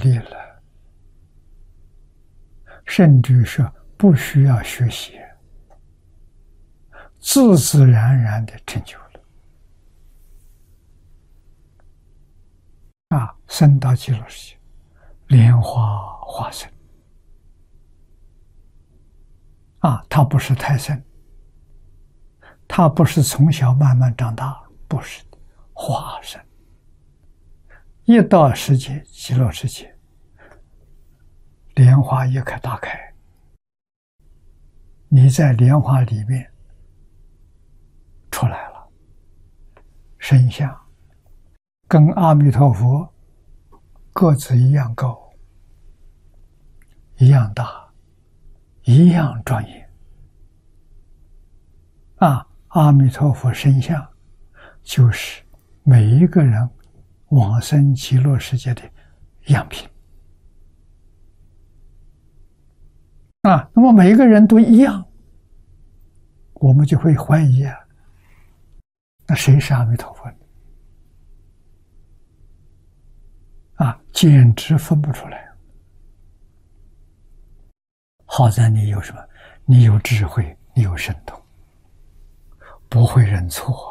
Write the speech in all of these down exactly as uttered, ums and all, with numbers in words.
力了，甚至说不需要学习，自自然然的成就了。啊，生到极乐世界，莲花化身。啊，他不是胎生，他不是从小慢慢长大，不是的，化身。一到世界极乐世界，莲花一开大开，你在莲花里面出来了，身相跟阿弥陀佛个子一样高，一样大，一样庄严。啊，阿弥陀佛身相就是每一个人往生极乐世界的样品。啊，那么每一个人都一样，我们就会怀疑啊，那谁是阿弥陀佛呢？啊，简直分不出来。好在你有什么？你有智慧，你有神通，不会认错。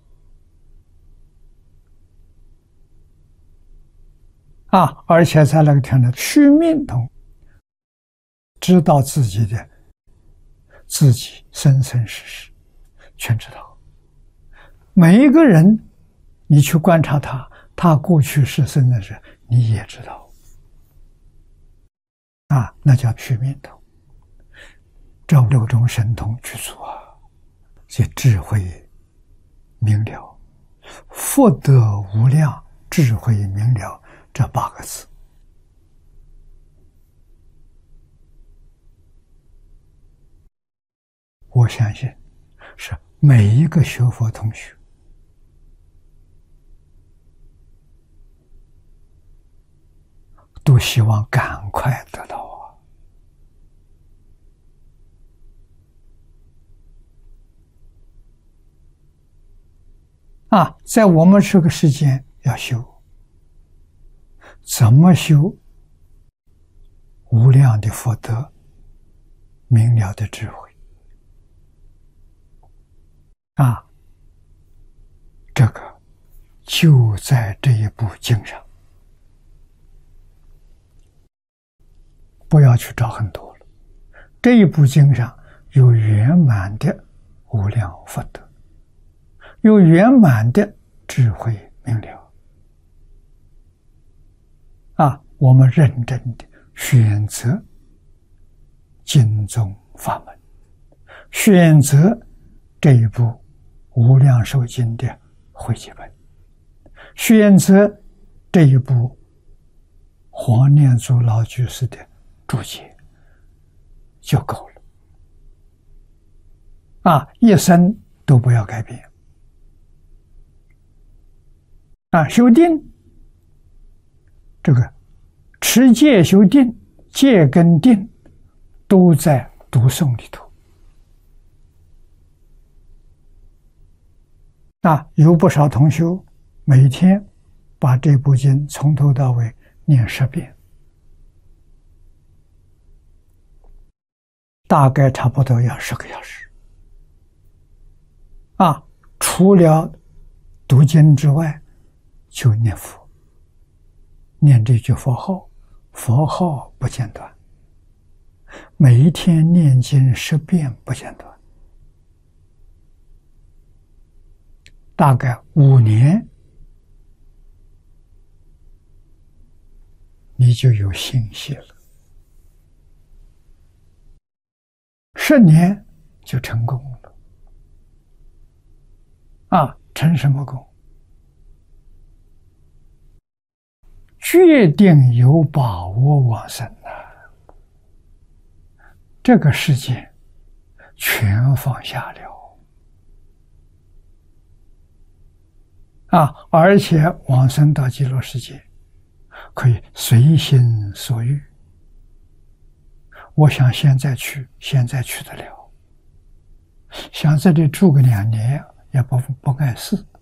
啊，而且在那个天的虚命通，知道自己的自己生生世世全知道。每一个人，你去观察他，他过去是生生世你也知道。啊，那叫虚命通。这六种神通具足啊，这智慧明了，福德无量，智慧明了。这八个字，我相信是每一个学佛同学都希望赶快得到啊！啊，在我们这个世间要修。怎么修无量的福德、明了的智慧啊？这个就在这一部经上，不要去找很多了。这一部经上有圆满的无量福德，有圆满的智慧明了。啊，我们认真的选择经宗法门，选择这一部《无量寿经》的汇集本，选择这一部黄念祖老居士的注解就够了。啊，一生都不要改变。啊，修定。这个持戒修定，戒跟定都在读诵里头。啊，有不少同学每天把这部经从头到尾念十遍，大概差不多要十个小时。啊，除了读经之外，就念佛。念这句佛号，佛号不间断，每一天念经十遍不间断，大概五年，你就有信息了。十年就成功了。啊，成什么功？决定有把握往生了，这个世界全放下了啊！而且往生到极乐世界，可以随心所欲。我想现在去，现在去得了；想这里住个两年，也不不碍事。